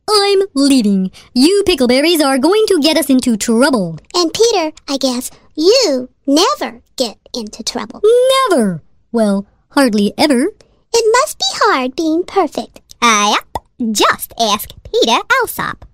I'm leaving. You pickleberries are going to get us into trouble. And Peter, I guess you never get into trouble. Never. Well, hardly ever. It must be hard being perfect. Yep. Just ask Peter Alsop.